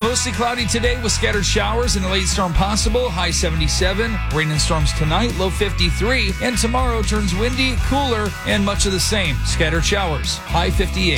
Mostly cloudy today with scattered showers and a late storm possible. High 77. Rain and storms tonight. Low 53. And tomorrow turns windy, cooler, and much of the same. Scattered showers. High 58.